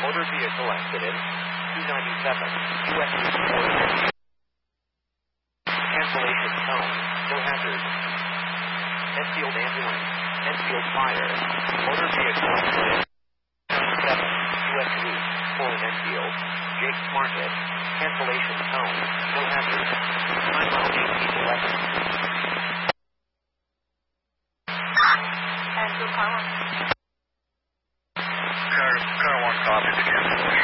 Motor vehicle accident. 297. US Route 4. Cancellation tone. No hazard. Enfield ambulance. Enfield fire. Motor vehicle accident. 7. US Route 4 in Enfield. Jake's Market. Cancellation tone. No hazard. Time out 1811. And your car one. Car 1 copies again.